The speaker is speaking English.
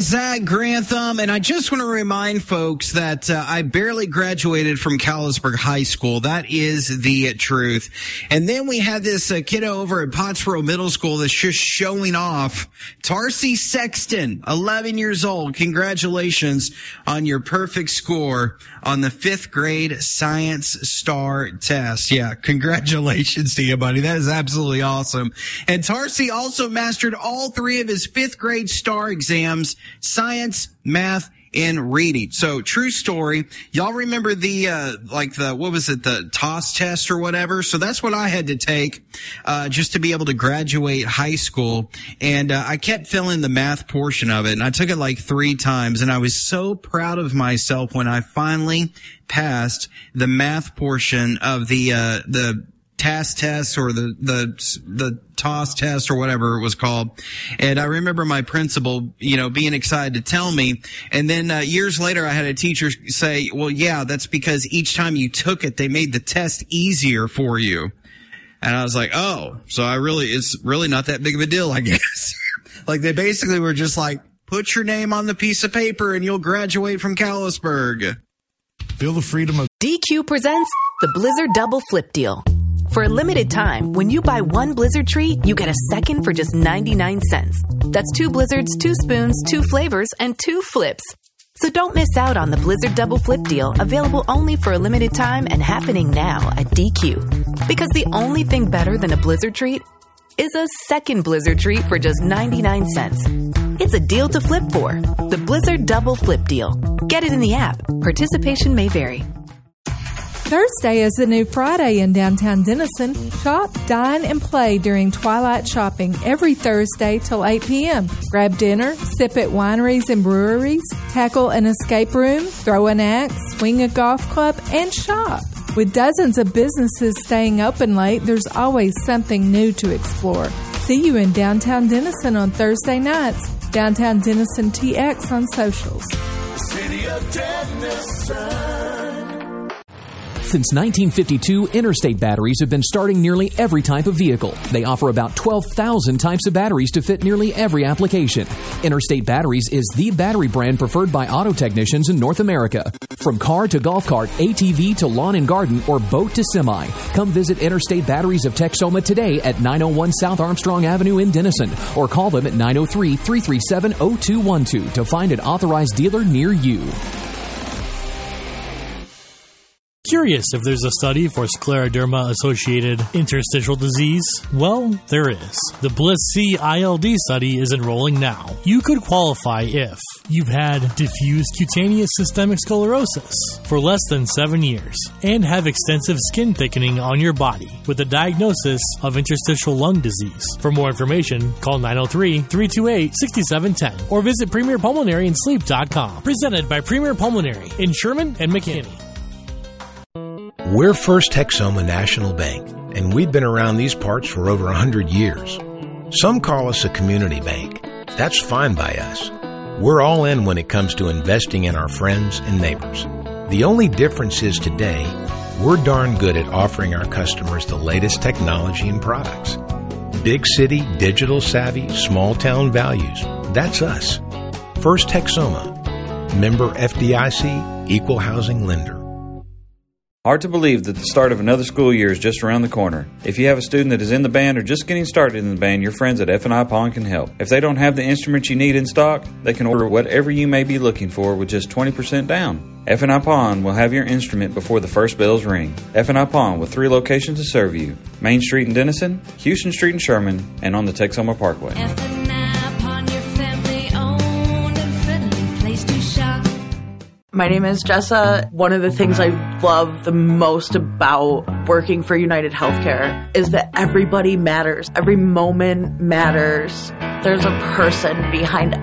Zach Grantham, and I just want to remind folks that I barely graduated from Callisburg High School. That is the truth. And then we had this kiddo over at Pottsboro Middle School that's just showing off. Tarcy Sexton, 11 years old. Congratulations on your perfect score on the 5th grade Science Star test. Yeah, congratulations to you, buddy. That is absolutely awesome. And Tarcy also mastered all 3 of his 5th grade STAR exams, science, math, and reading. So, true story. Y'all remember the TOS test or whatever? So that's what I had to take, just to be able to graduate high school. And, I kept failing the math portion of it. And I took it like 3 times. And I was so proud of myself when I finally passed the math portion of the TAS test or the TOS test or whatever it was called. And I remember my principal, being excited to tell me. And then years later, I had a teacher say, well, yeah, that's because each time you took it, they made the test easier for you. And I was like, oh, so it's really not that big of a deal, I guess. Like they basically were just like, put your name on the piece of paper and you'll graduate from Callisburg. Feel the freedom of DQ presents the Blizzard Double Flip Deal. For a limited time, when you buy 1 Blizzard treat, you get a second for just 99 cents. That's 2 Blizzards, 2 spoons, 2 flavors, and 2 flips. So don't miss out on the Blizzard Double Flip Deal, available only for a limited time and happening now at DQ. Because the only thing better than a Blizzard treat is a second Blizzard treat for just 99 cents. It's a deal to flip for. The Blizzard Double Flip Deal. Get it in the app. Participation may vary. Thursday is the new Friday in downtown Denison. Shop, dine, and play during Twilight Shopping every Thursday till 8 p.m. Grab dinner, sip at wineries and breweries, tackle an escape room, throw an axe, swing a golf club, and shop. With dozens of businesses staying open late, there's always something new to explore. See you in downtown Denison on Thursday nights. Downtown Denison TX on socials. City of Denison. Since 1952, Interstate Batteries have been starting nearly every type of vehicle. They offer about 12,000 types of batteries to fit nearly every application. Interstate Batteries is the battery brand preferred by auto technicians in North America. From car to golf cart, ATV to lawn and garden, or boat to semi, come visit Interstate Batteries of Texoma today at 901 South Armstrong Avenue in Denison, or call them at 903-337-0212 to find an authorized dealer near you. Curious if there's a study for scleroderma-associated interstitial disease? Well, there is. The Bliss-C ILD study is enrolling now. You could qualify if you've had diffuse cutaneous systemic sclerosis for less than 7 years and have extensive skin thickening on your body with a diagnosis of interstitial lung disease. For more information, call 903-328-6710 or visit PremierPulmonaryAndSleep.com. Presented by Premier Pulmonary in Sherman and McKinney. We're First Texoma National Bank, and we've been around these parts for over 100 years. Some call us a community bank. That's fine by us. We're all in when it comes to investing in our friends and neighbors. The only difference is today, we're darn good at offering our customers the latest technology and products. Big city, digital savvy, small town values. That's us. First Texoma. Member FDIC, Equal Housing Lender. Hard to believe that the start of another school year is just around the corner. If you have a student that is in the band or just getting started in the band, your friends at F&I Pawn can help. If they don't have the instruments you need in stock, they can order whatever you may be looking for with just 20% down. F&I Pawn will have your instrument before the first bells ring. F&I Pawn with 3 locations to serve you. Main Street in Denison, Houston Street in Sherman, and on the Texoma Parkway. My name is Jessa. One of the things I love the most about working for United Healthcare is that everybody matters. Every moment matters. There's a person behind